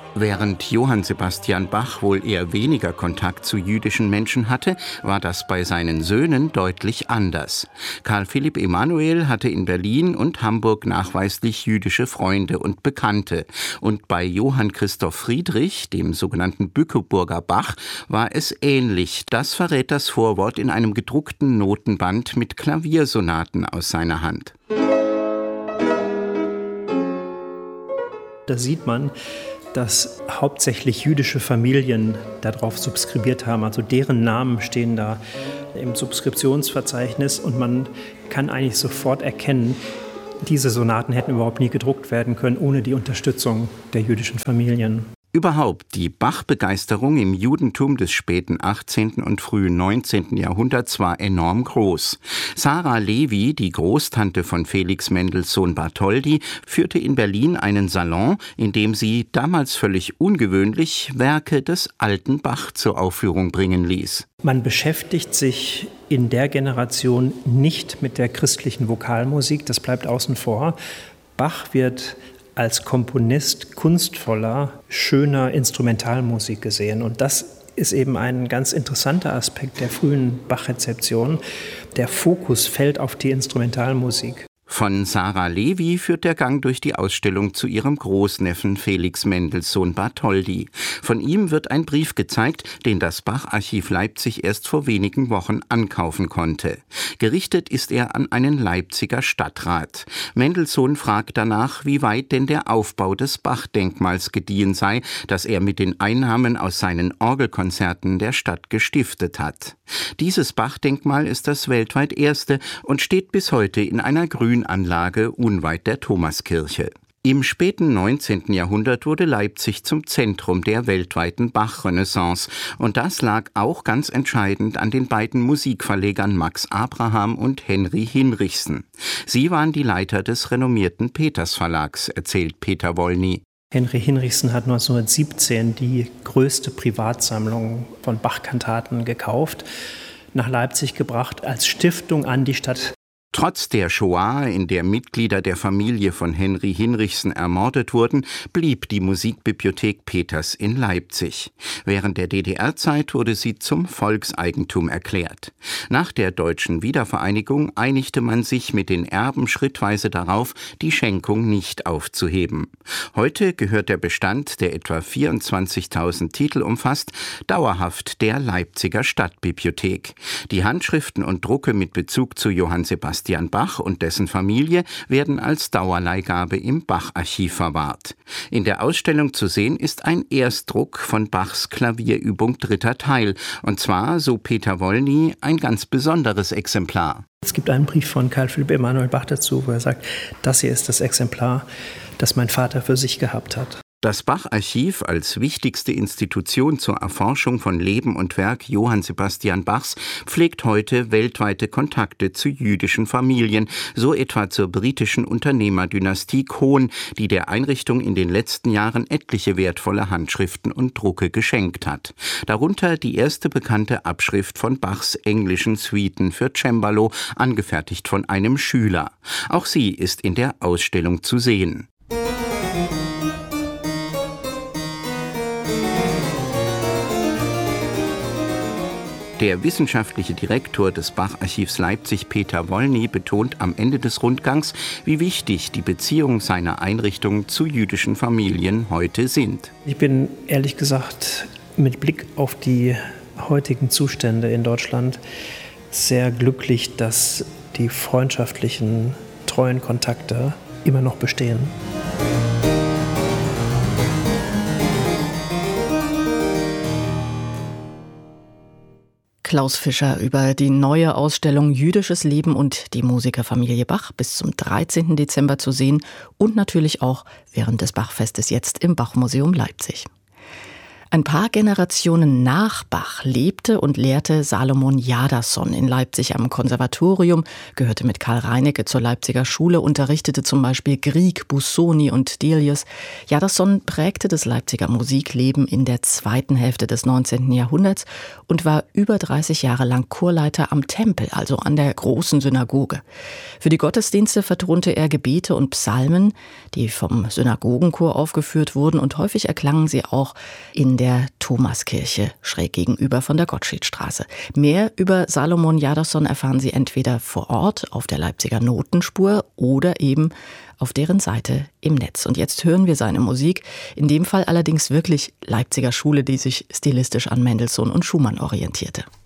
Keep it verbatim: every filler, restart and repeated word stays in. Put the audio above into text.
Während Johann Sebastian Bach wohl eher weniger Kontakt zu jüdischen Menschen hatte, war das bei seinen Söhnen deutlich anders. Karl Philipp Emanuel hatte in Berlin und Hamburg nachweislich jüdische Freunde und Bekannte. Und bei Johann Christoph Friedrich, dem sogenannten Bückeburger Bach, war es ähnlich. Das verrät das Vorwort in einem gedruckten Notenband mit Klaviersonaten aus seiner Hand. Da sieht man, dass hauptsächlich jüdische Familien darauf subskribiert haben. Also deren Namen stehen da im Subskriptionsverzeichnis und man kann eigentlich sofort erkennen, diese Sonaten hätten überhaupt nie gedruckt werden können ohne die Unterstützung der jüdischen Familien. Überhaupt, die Bach-Begeisterung im Judentum des späten achtzehnten und frühen neunzehnten Jahrhunderts war enorm groß. Sarah Levi, die Großtante von Felix Mendelssohn Bartholdy, führte in Berlin einen Salon, in dem sie, damals völlig ungewöhnlich, Werke des alten Bach zur Aufführung bringen ließ. Man beschäftigt sich in der Generation nicht mit der christlichen Vokalmusik, das bleibt außen vor. Bach wird als Komponist kunstvoller, schöner Instrumentalmusik gesehen. Und das ist eben ein ganz interessanter Aspekt der frühen Bach-Rezeption. Der Fokus fällt auf die Instrumentalmusik. Von Sarah Levi führt der Gang durch die Ausstellung zu ihrem Großneffen Felix Mendelssohn Bartholdy. Von ihm wird ein Brief gezeigt, den das Bach-Archiv Leipzig erst vor wenigen Wochen ankaufen konnte. Gerichtet ist er an einen Leipziger Stadtrat. Mendelssohn fragt danach, wie weit denn der Aufbau des Bach-Denkmals gediehen sei, das er mit den Einnahmen aus seinen Orgelkonzerten der Stadt gestiftet hat. Dieses Bach-Denkmal ist das weltweit erste und steht bis heute in einer grünen Anlage unweit der Thomaskirche. Im späten neunzehnten Jahrhundert wurde Leipzig zum Zentrum der weltweiten Bach-Renaissance und das lag auch ganz entscheidend an den beiden Musikverlegern Max Abraham und Henry Hinrichsen. Sie waren die Leiter des renommierten Peters Verlags, erzählt Peter Wollny. Henry Hinrichsen hat neunzehnhundertsiebzehn die größte Privatsammlung von Bach-Kantaten gekauft, nach Leipzig gebracht als Stiftung an die Stadt. Trotz der Shoah, in der Mitglieder der Familie von Henry Hinrichsen ermordet wurden, blieb die Musikbibliothek Peters in Leipzig. Während der D D R-Zeit wurde sie zum Volkseigentum erklärt. Nach der deutschen Wiedervereinigung einigte man sich mit den Erben schrittweise darauf, die Schenkung nicht aufzuheben. Heute gehört der Bestand, der etwa vierundzwanzigtausend Titel umfasst, dauerhaft der Leipziger Stadtbibliothek. Die Handschriften und Drucke mit Bezug zu Johann Sebastian Bach und dessen Familie werden als Dauerleihgabe im Bach-Archiv verwahrt. In der Ausstellung zu sehen ist ein Erstdruck von Bachs Klavierübung dritter Teil, und zwar, so Peter Wollny, ein ganz besonderes Exemplar. Es gibt einen Brief von Karl Philipp Emanuel Bach dazu, wo er sagt, das hier ist das Exemplar, das mein Vater für sich gehabt hat. Das Bach-Archiv als wichtigste Institution zur Erforschung von Leben und Werk Johann Sebastian Bachs pflegt heute weltweite Kontakte zu jüdischen Familien, so etwa zur britischen Unternehmerdynastie Cohn, die der Einrichtung in den letzten Jahren etliche wertvolle Handschriften und Drucke geschenkt hat. Darunter die erste bekannte Abschrift von Bachs englischen Suiten für Cembalo, angefertigt von einem Schüler. Auch sie ist in der Ausstellung zu sehen. Der wissenschaftliche Direktor des Bach-Archivs Leipzig, Peter Wollny, betont am Ende des Rundgangs, wie wichtig die Beziehungen seiner Einrichtung zu jüdischen Familien heute sind. Ich bin ehrlich gesagt mit Blick auf die heutigen Zustände in Deutschland sehr glücklich, dass die freundschaftlichen, treuen Kontakte immer noch bestehen. Klaus Fischer über die neue Ausstellung Jüdisches Leben und die Musikerfamilie Bach bis zum dreizehnten Dezember zu sehen und natürlich auch während des Bachfestes jetzt im Bachmuseum Leipzig. Ein paar Generationen nach Bach lebte und lehrte Salomon Jadassohn in Leipzig am Konservatorium, gehörte mit Karl Reinecke zur Leipziger Schule, unterrichtete zum Beispiel Grieg, Busoni und Delius. Jadassohn prägte das Leipziger Musikleben in der zweiten Hälfte des neunzehnten Jahrhunderts und war über dreißig Jahre lang Chorleiter am Tempel, also an der großen Synagoge. Für die Gottesdienste vertonte er Gebete und Psalmen, die vom Synagogenchor aufgeführt wurden, und häufig erklangen sie auch in der Thomaskirche schräg gegenüber von der Gottschedstraße. Mehr über Salomon Jadassohn erfahren Sie entweder vor Ort auf der Leipziger Notenspur oder eben auf deren Seite im Netz. Und jetzt hören wir seine Musik, in dem Fall allerdings wirklich Leipziger Schule, die sich stilistisch an Mendelssohn und Schumann orientierte.